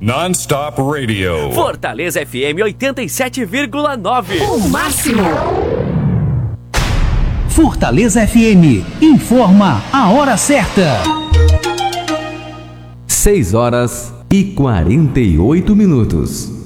Non-stop radio. Fortaleza FM 87,9. O máximo. Fortaleza FM informa a hora certa. 6 horas e 48 minutos.